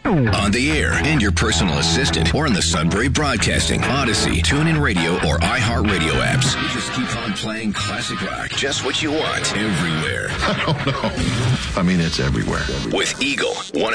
On the air and your personal assistant, or in the Sunbury Broadcasting, Odyssey, TuneIn Radio, or iHeartRadio apps. We just keep on playing classic rock. Just what you want, everywhere. I don't know. I mean, it's everywhere. With Eagle 101.